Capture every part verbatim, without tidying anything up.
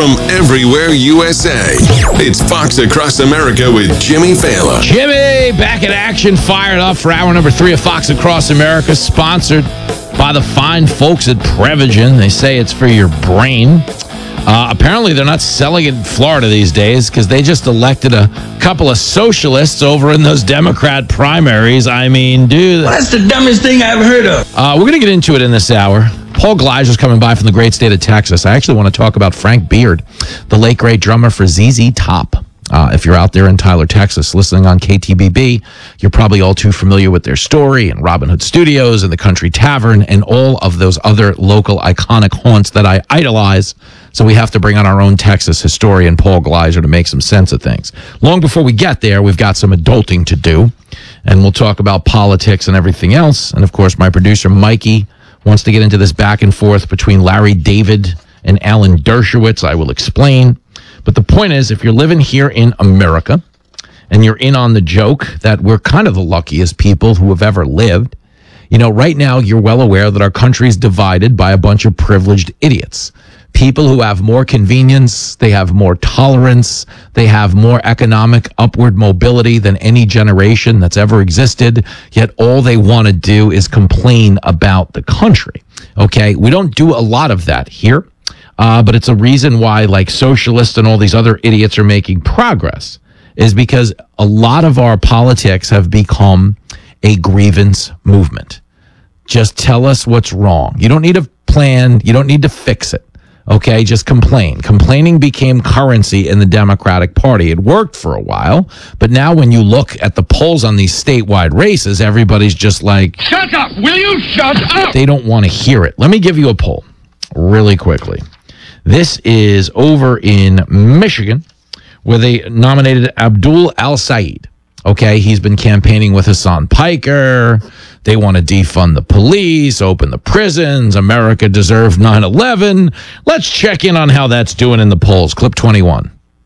from everywhere U S A. It's Fox Across America with Jimmy Fallon. Jimmy, back in action, fired up for hour number three of Fox Across America, sponsored by the fine folks at Prevagen. They say it's for your brain. Uh, apparently, they're not selling it in Florida these days because they just elected a couple of socialists over in those Democrat primaries. I mean, dude. Well, that's the dumbest thing I've heard of. Uh, we're going to get into it in this hour. Paul Gleiser's coming by from the great state of Texas. I actually want to talk about Frank Beard, the late, great drummer for Z Z Top. Uh, if you're out there in Tyler, Texas, listening on K T B B, you're probably all too familiar with their story and Robin Hood Studios and the Country Tavern and all of those other local iconic haunts that I idolize. So we have to bring on our own Texas historian, Paul Gleiser, to make some sense of things. Long before we get there, we've got some adulting to do, and we'll talk about politics and everything else. And, of course, my producer, Mikey, wants to get into this back and forth between Larry David and Alan Dershowitz. I will explain. But the point is, if you're living here in America and you're in on the joke that we're kind of the luckiest people who have ever lived, you know, right now you're well aware that our country is divided by a bunch of privileged idiots. People who have more convenience, they have more tolerance, they have more economic upward mobility than any generation that's ever existed, yet all they want to do is complain about the country. Okay, we don't do a lot of that here. Uh, but it's a reason why, like, socialists and all these other idiots are making progress, is because a lot of our politics have become a grievance movement. Just tell us what's wrong. You don't need a plan. You don't need to fix it. Okay, just complain. Complaining became currency in the Democratic Party. It worked for a while, but now when you look at the polls on these statewide races, everybody's just like, Shut up! Will you shut up? They don't want to hear it. Let me give you a poll really quickly. This is over in Michigan, where they nominated Abdul Al-Sayed. Okay, he's been campaigning with Hassan Piker. They want to defund the police, open the prisons. America deserved nine eleven. Let's check in on how that's doing in the polls. Clip twenty-one.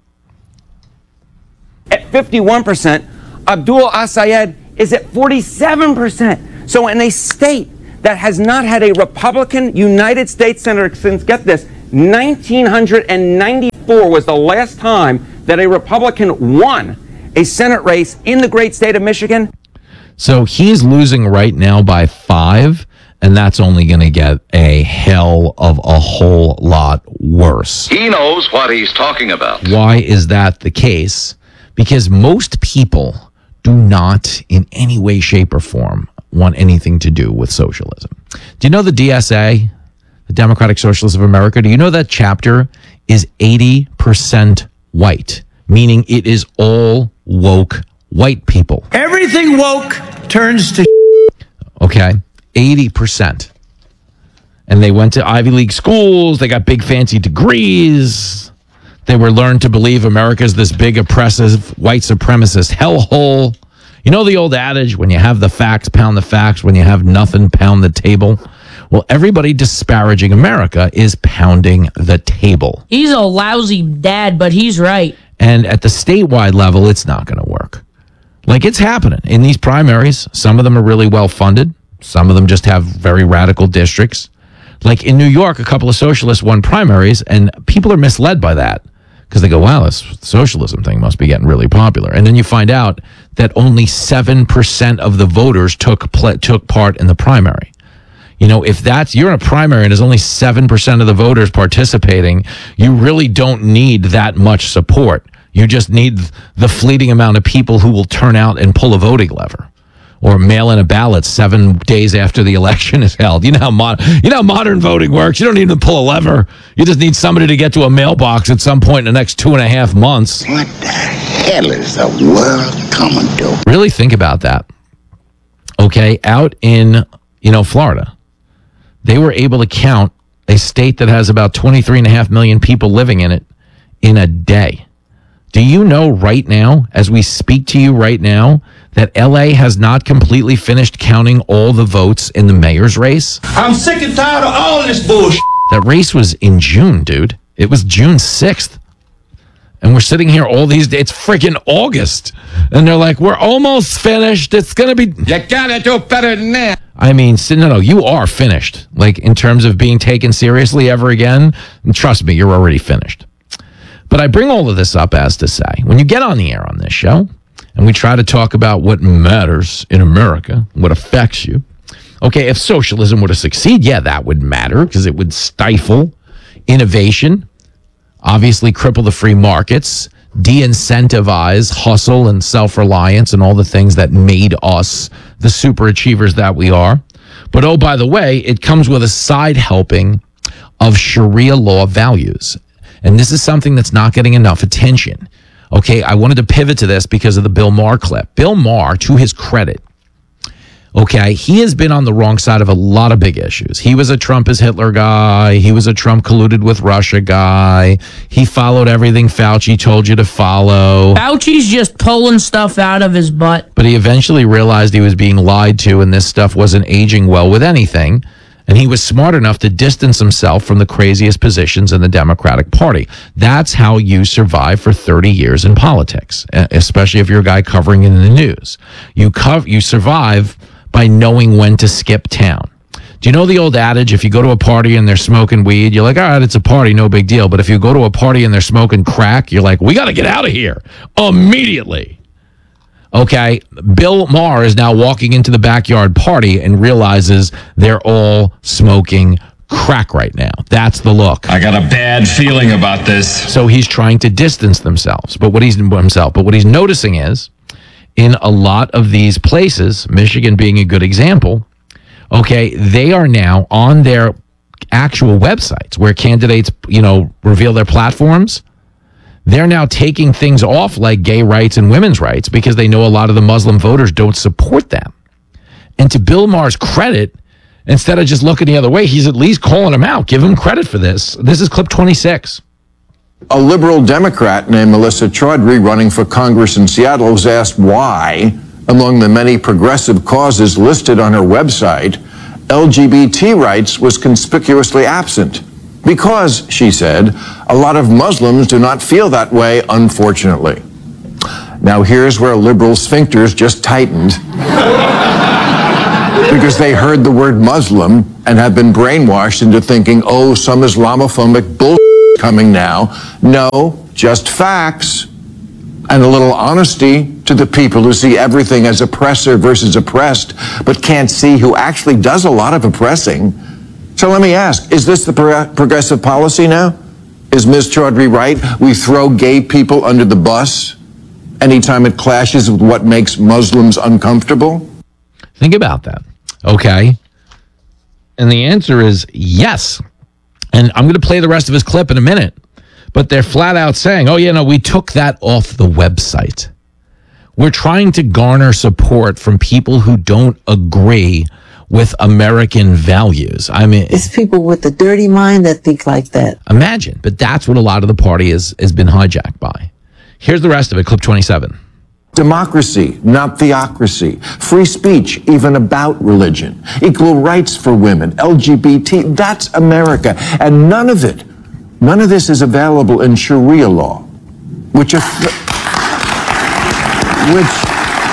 At fifty-one percent, Abdul Al-Sayed is at forty-seven percent. So in a state that has not had a Republican United States Senator since, get this, nineteen ninety-four was the last time that a Republican won a Senate race in the great state of Michigan. So he's losing right now by five, and that's only going to get a hell of a whole lot worse. He knows what he's talking about. Why is that the case? Because most people do not, in any way, shape, or form, want anything to do with socialism. Do you know the D S A? The Democratic Socialists of America, do you know that chapter is eighty percent white, meaning it is all woke white people? Everything woke turns to Okay, eighty percent. And they went to Ivy League schools, they got big fancy degrees, they were learned to believe America's this big oppressive white supremacist hellhole. You know the old adage, when you have the facts, pound the facts, when you have nothing, pound the table? Well, everybody disparaging America is pounding the table. He's a lousy dad, but he's right. And at the statewide level, it's not going to work. Like, it's happening. In these primaries, some of them are really well funded. Some of them just have very radical districts. Like in New York, a couple of socialists won primaries, and people are misled by that because they go, wow, this socialism thing must be getting really popular. And then you find out that only seven percent of the voters took pl- took part in the primary. You know, if that's, you're in a primary and there's only seven percent of the voters participating, you really don't need that much support. You just need the fleeting amount of people who will turn out and pull a voting lever or mail in a ballot seven days after the election is held. You know how, mod- you know how modern voting works. You don't need to pull a lever. You just need somebody to get to a mailbox at some point in the next two and a half months. What the hell is the world coming to? Really think about that. Okay, out in, you know, Florida, they were able to count a state that has about twenty-three and a half million people living in it in a day. Do you know right now, as we speak to you right now, that L A has not completely finished counting all the votes in the mayor's race? I'm sick and tired of all this bullshit. That race was in June, dude. It was June sixth. And we're sitting here all these days. It's freaking August. And they're like, we're almost finished. It's going to be... You gotta do better than that. I mean, no, no, you are finished. Like, in terms of being taken seriously ever again, and trust me, you're already finished. But I bring all of this up as to say, when you get on the air on this show, and we try to talk about what matters in America, what affects you, okay, if socialism were to succeed, yeah, that would matter because it would stifle innovation, obviously cripple the free markets, de-incentivize hustle and self-reliance and all the things that made us the super achievers that we are. But oh, by the way, it comes with a side helping of Sharia law values. And this is something that's not getting enough attention. Okay, I wanted to pivot to this because of the Bill Maher clip. Bill Maher, to his credit, okay, he has been on the wrong side of a lot of big issues. He was a Trump is Hitler guy. He was a Trump colluded with Russia guy. He followed everything Fauci told you to follow. Fauci's just pulling stuff out of his butt. But he eventually realized he was being lied to and this stuff wasn't aging well with anything. And he was smart enough to distance himself from the craziest positions in the Democratic Party. That's how you survive for thirty years in politics, especially if you're a guy covering it in the news. You cov- you survive by knowing when to skip town. Do you know the old adage, if you go to a party and they're smoking weed, you're like, all right, it's a party, no big deal. But if you go to a party and they're smoking crack, you're like, we got to get out of here immediately. Okay, Bill Maher is now walking into the backyard party and realizes they're all smoking crack right now. That's the look. I got a bad feeling about this. So he's trying to distance themselves. But what he's himself, but what he's noticing is, in a lot of these places, Michigan being a good example, okay, they are now on their actual websites where candidates, you know, reveal their platforms. They're now taking things off like gay rights and women's rights because they know a lot of the Muslim voters don't support them. And to Bill Maher's credit, instead of just looking the other way, he's at least calling them out. Give him credit for this. This is clip twenty-six. A liberal Democrat named Melissa Chaudhry, running for Congress in Seattle, was asked why, among the many progressive causes listed on her website, L G B T rights was conspicuously absent. Because, she said, a lot of Muslims do not feel that way, unfortunately. Now here's where liberal sphincters just tightened because they heard the word Muslim and have been brainwashed into thinking, oh, some Islamophobic bull coming now. No, just facts and a little honesty to the people who see everything as oppressor versus oppressed, but can't see who actually does a lot of oppressing. So let me ask, is this the pro- progressive policy now? Is Miz Chaudhry right? We throw gay people under the bus anytime it clashes with what makes Muslims uncomfortable? Think about that. Okay. And the answer is yes. And I'm going to play the rest of his clip in a minute. But they're flat out saying, oh, yeah, no, we took that off the website. We're trying to garner support from people who don't agree with American values. I mean, it's people with a dirty mind that think like that. Imagine, but that's what a lot of the party is, has been hijacked by. Here's the rest of it, clip twenty-seven. Democracy, not theocracy. Free speech, even about religion. Equal rights for women, L G B T, that's America. And none of it, none of this is available in Sharia law, which is, which,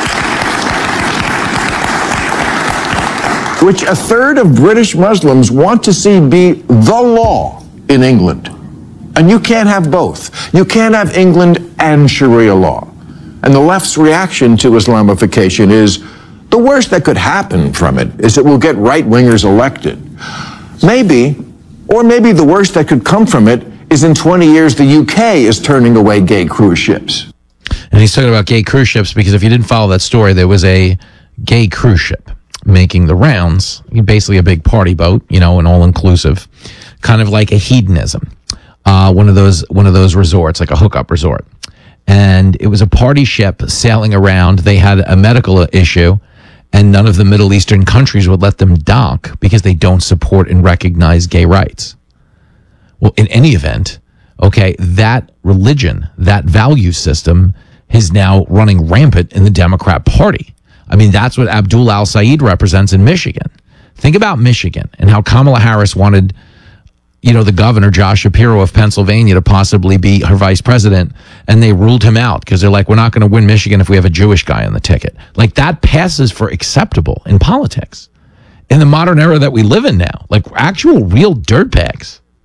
which a third of British Muslims want to see be the law in England. And you can't have both. You can't have England and Sharia law. And the left's reaction to Islamification is the worst that could happen from it is it will get right-wingers elected. Maybe, or maybe the worst that could come from it is in twenty years the U K is turning away gay cruise ships. And he's talking about gay cruise ships because if you didn't follow that story, there was a gay cruise ship making the rounds, basically a big party boat, you know, an all-inclusive, kind of like a hedonism, uh, one of those one of those resorts, like a hookup resort. And it was a party ship sailing around. They had a medical issue, and none of the Middle Eastern countries would let them dock because they don't support and recognize gay rights. Well, in any event, okay, that religion, that value system is now running rampant in the Democrat Party. I mean, that's what Abdul Al-Sayed represents in Michigan. Think about Michigan and how Kamala Harris wanted, you know, the governor, Josh Shapiro of Pennsylvania, to possibly be her vice president, and they ruled him out because they're like, we're not going to win Michigan if we have a Jewish guy on the ticket. Like, that passes for acceptable in politics in the modern era that we live in now. Like, actual real dirtbags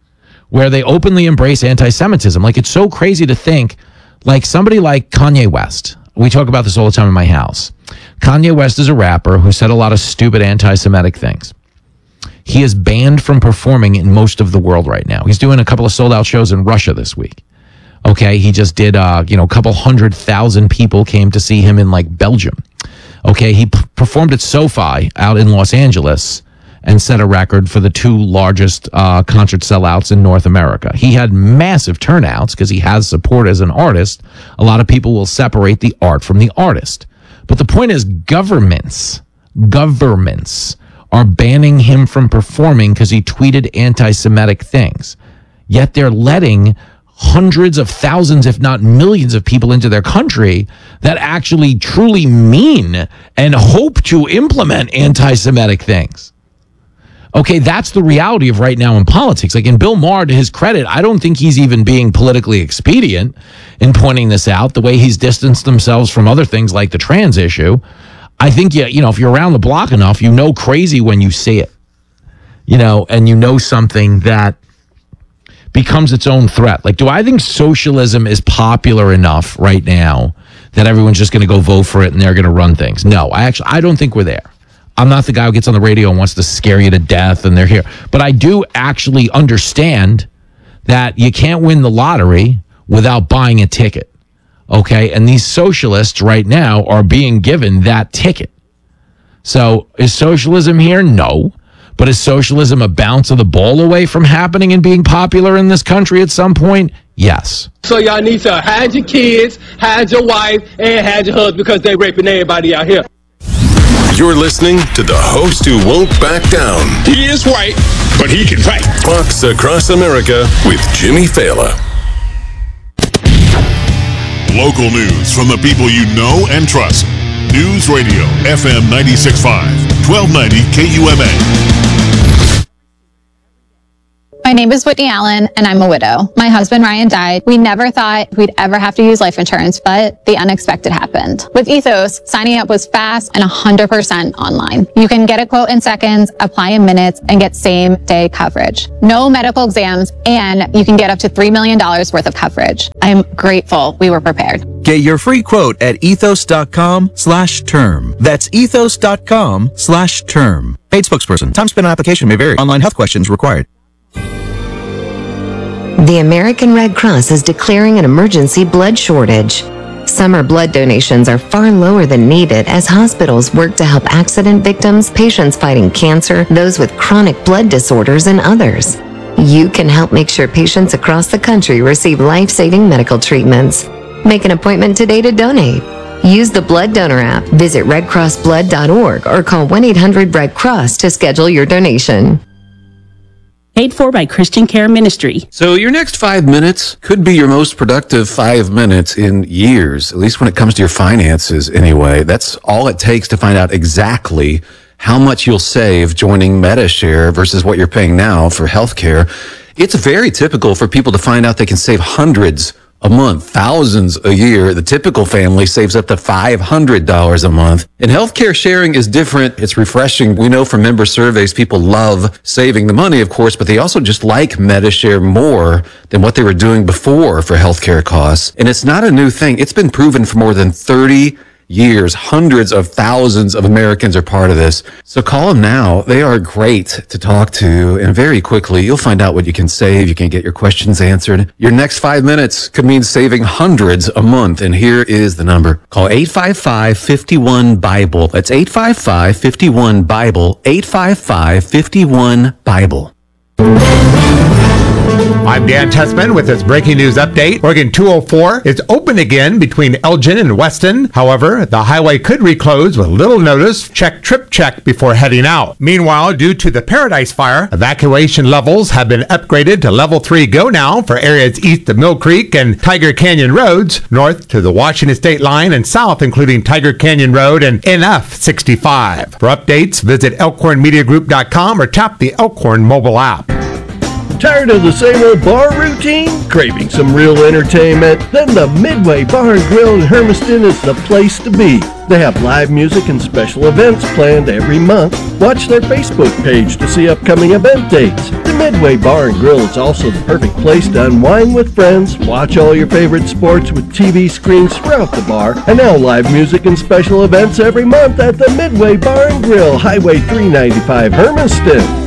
where they openly embrace anti-Semitism. Like, it's so crazy to think, like somebody like Kanye West. We talk about this all the time in my house. Kanye West is a rapper who said a lot of stupid anti-Semitic things. He is banned from performing in most of the world right now. He's doing a couple of sold-out shows in Russia this week. Okay, he just did, uh, you know, a couple hundred thousand people came to see him in, like, Belgium. Okay, he p- performed at SoFi out in Los Angeles and set a record for the two largest uh, concert sellouts in North America. He had massive turnouts because he has support as an artist. A lot of people will separate the art from the artist. But the point is, governments, governments are banning him from performing because he tweeted anti-Semitic things. Yet they're letting hundreds of thousands, if not millions of people into their country that actually truly mean and hope to implement anti-Semitic things. Okay, that's the reality of right now in politics. Like, in Bill Maher, to his credit, I don't think he's even being politically expedient in pointing this out, the way he's distanced themselves from other things like the trans issue. I think, you, you know, if you're around the block enough, you know crazy when you see it, you know, and you know something that becomes its own threat. Like, do I think socialism is popular enough right now that everyone's just going to go vote for it and they're going to run things? No, I actually, I don't think we're there. I'm not the guy who gets on the radio and wants to scare you to death and they're here. But I do actually understand that you can't win the lottery without buying a ticket. Okay? And these socialists right now are being given that ticket. So is socialism here? No. But is socialism a bounce of the ball away from happening and being popular in this country at some point? Yes. So y'all need to hide your kids, hide your wife, and hide your husband because they raping everybody out here. You're listening to the host who won't back down. He is white, but he can fight. Fox Across America with Jimmy Fallon. Local news from the people you know and trust. News Radio, F M ninety-six point five, twelve ninety K U M A. My name is Whitney Allen, and I'm a widow. My husband, Ryan, died. We never thought we'd ever have to use life insurance, but the unexpected happened. With Ethos, signing up was fast and one hundred percent online. You can get a quote in seconds, apply in minutes, and get same-day coverage. No medical exams, and you can get up to three million dollars worth of coverage. I'm grateful we were prepared. Get your free quote at ethos.com slash term. That's ethos.com slash term. Paid spokesperson. Time spent on application may vary. Online health questions required. The American Red Cross is declaring an emergency blood shortage. Summer blood donations are far lower than needed as hospitals work to help accident victims, patients fighting cancer, those with chronic blood disorders, and others. You can help make sure patients across the country receive life-saving medical treatments. Make an appointment today to donate. Use the Blood Donor app, visit red cross blood dot org, or call one eight hundred red cross to schedule your donation. Paid for by Christian Care Ministry. So your next five minutes could be your most productive five minutes in years, at least when it comes to your finances anyway. That's all it takes to find out exactly how much you'll save joining Medi-Share versus what you're paying now for healthcare. It's very typical for people to find out they can save hundreds a month, thousands a year. The typical family saves up to five hundred dollars a month. And healthcare sharing is different. It's refreshing. We know from member surveys, people love saving the money, of course, but they also just like Medi-Share more than what they were doing before for healthcare costs. And it's not a new thing. It's been proven for more than thirty years. Hundreds of thousands of Americans are part of this. So call them now. They are great to talk to. And very quickly, you'll find out what you can save. You can get your questions answered. Your next five minutes could mean saving hundreds a month. And here is the number. Call eight five five, five one, BIBLE. That's eight five five, five one, BIBLE. eight five five, five one, BIBLE. I'm Dan Tessman with this breaking news update. Oregon two oh four is open again between Elgin and Weston. However, the highway could reclose with little notice. Check trip check before heading out. Meanwhile, due to the Paradise Fire, evacuation levels have been upgraded to level three go now for areas east of Mill Creek and Tiger Canyon roads, north to the Washington state line, and south including Tiger Canyon Road and N F sixty-five. For updates, visit elkhorn media group dot com or tap the Elkhorn mobile app. Tired of the same old bar routine? Craving some real entertainment? Then the Midway Bar and Grill in Hermiston is the place to be. They have live music and special events planned every month. Watch their Facebook page to see upcoming event dates. The Midway Bar and Grill is also the perfect place to unwind with friends, watch all your favorite sports with T V screens throughout the bar, and now live music and special events every month at the Midway Bar and Grill, Highway three ninety-five, Hermiston.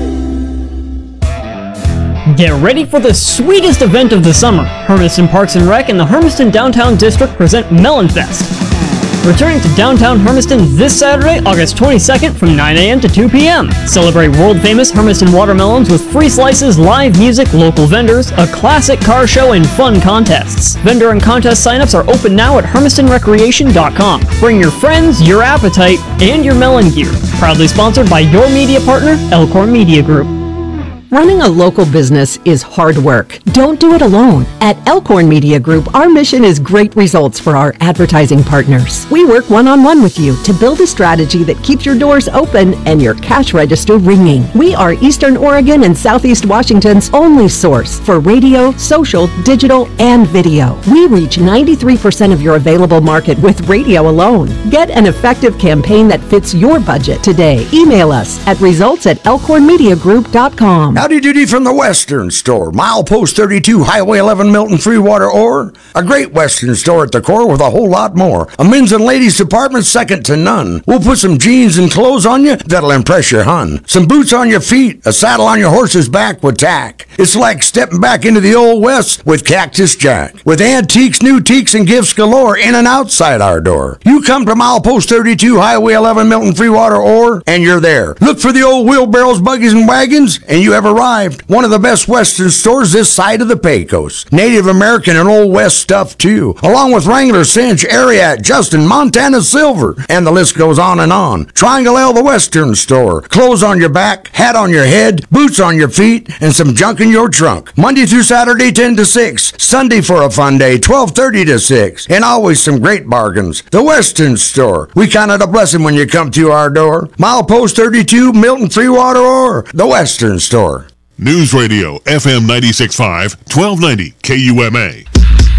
Get ready for the sweetest event of the summer. Hermiston Parks and Rec and the Hermiston Downtown District present Melon Fest. Returning to downtown Hermiston this Saturday, August twenty-second from nine a.m. to two p.m. Celebrate world-famous Hermiston watermelons with free slices, live music, local vendors, a classic car show, and fun contests. Vendor and contest signups are open now at hermiston recreation dot com. Bring your friends, your appetite, and your melon gear. Proudly sponsored by your media partner, Elkhorn Media Group. Running a local business is hard work. Don't do it alone. At Elkhorn Media Group, our mission is great results for our advertising partners. We work one-on-one with you to build a strategy that keeps your doors open and your cash register ringing. We are Eastern Oregon and Southeast Washington's only source for radio, social, digital, and video. We reach ninety-three percent of your available market with radio alone. Get an effective campaign that fits your budget today. Email us at results at elkhorn media group dot com. Howdy doody from the Western Store. Milepost thirty-two, Highway eleven, Milton, Freewater, Ore. A great Western store at the core with a whole lot more. A men's and ladies department second to none. We'll put some jeans and clothes on you that'll impress your hun. Some boots on your feet, a saddle on your horse's back with tack. It's like stepping back into the old West with Cactus Jack. With antiques, new teaks, and gifts galore in and outside our door. You come to Milepost thirty-two, Highway eleven, Milton, Freewater, Ore, and you're there. Look for the old wheelbarrows, buggies, and wagons, and you have arrived. One of the best Western stores this side of the Pecos. Native American and Old West stuff too, along with Wrangler, Cinch, Ariat, Justin, Montana Silver, and the list goes on and on. Triangle L, the Western Store. Clothes on your back, hat on your head, boots on your feet, and some junk in your trunk. Monday through Saturday, ten to six. Sunday for a fun day, twelve thirty to six. And always some great bargains. The Western Store. We count it a blessing when you come to our door. Milepost thirty-two, Milton, Freewater, or the Western Store. News Radio F M ninety-six point five, twelve ninety K U M A.